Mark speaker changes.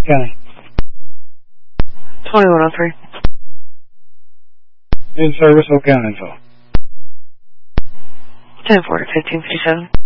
Speaker 1: County.
Speaker 2: 2103.
Speaker 1: In service, Oak County info.
Speaker 2: 10-4 to 1557.